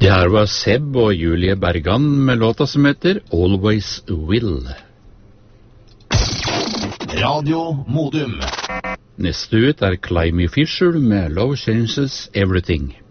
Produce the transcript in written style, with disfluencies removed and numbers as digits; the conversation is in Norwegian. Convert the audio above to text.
Det her var Seb og Julie Bergan med låta som heter Always Will. Radio Modum. Neste ut er Climby Fisher med Love Changes Everything.